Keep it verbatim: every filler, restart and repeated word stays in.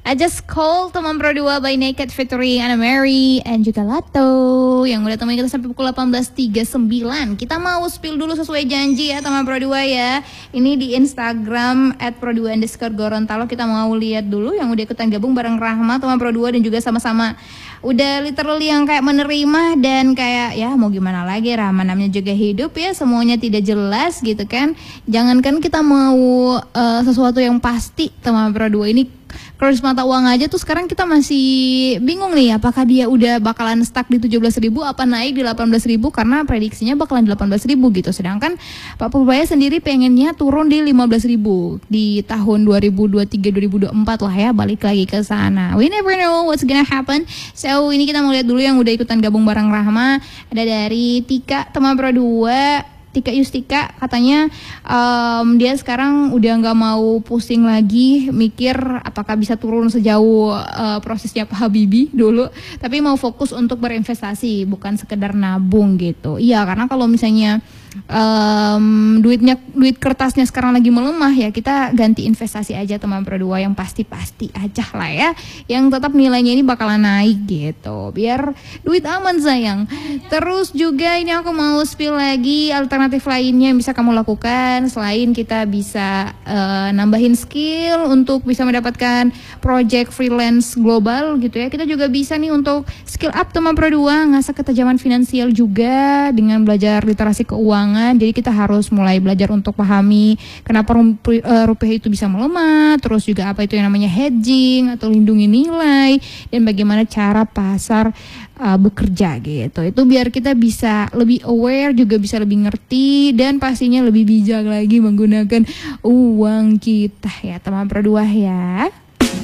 I Just Call teman Pro dua by Naked featuring Anna Mary and juga Lato yang udah temenin kita sampai pukul delapan belas tiga puluh sembilan. Kita mau spill dulu sesuai janji ya teman Pro dua ya. Ini di Instagram at pro dua underscore Gorontalo. Kita mau lihat dulu yang udah ikutan gabung bareng Rahma teman Pro dua dan juga sama-sama udah literally yang kayak menerima dan kayak ya mau gimana lagi, Rahma namanya juga hidup ya, semuanya tidak jelas gitu kan. Jangankan kita mau uh, sesuatu yang pasti teman Pro dua ini, kredit mata uang aja tuh sekarang kita masih bingung nih apakah dia udah bakalan stuck di tujuh belas ribu apa naik di delapan belas ribu, karena prediksinya bakalan delapan belas ribu gitu. Sedangkan Pak Purbaya sendiri pengennya turun di lima belas ribu di tahun dua ribu dua puluh tiga dua ribu dua puluh empat lah ya, balik lagi ke sana. We never know what's gonna happen. So ini kita mau lihat dulu yang udah ikutan gabung bareng Rahma. Ada dari Tika teman Pro dua, Tika Yustika, katanya um, dia sekarang udah nggak mau pusing lagi mikir apakah bisa turun sejauh uh, prosesnya Pak Habibie dulu, tapi mau fokus untuk berinvestasi bukan sekedar nabung gitu. Iya, karena kalau misalnya um, duitnya duit kertasnya sekarang lagi melemah ya, kita ganti investasi aja teman Pro dua yang pasti-pasti aja lah ya, yang tetap nilainya ini bakalan naik gitu, biar duit aman sayang. Terus juga ini aku mau spill lagi alternatif lainnya yang bisa kamu lakukan selain kita bisa uh, nambahin skill untuk bisa mendapatkan project freelance global gitu ya. Kita juga bisa nih untuk skill up teman Pro dua, ngasah ketajaman finansial juga dengan belajar literasi keuangan. Jadi kita harus mulai belajar untuk pahami kenapa rupiah itu bisa melemah, terus juga apa itu yang namanya hedging atau lindungi nilai, dan bagaimana cara pasar uh, bekerja gitu. Itu biar kita bisa lebih aware, juga bisa lebih ngerti, dan pastinya lebih bijak lagi menggunakan uang kita ya teman Pro dua ya.